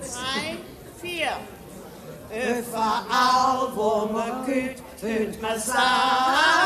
3, 4. Überall, wo man geht, hört man sagen.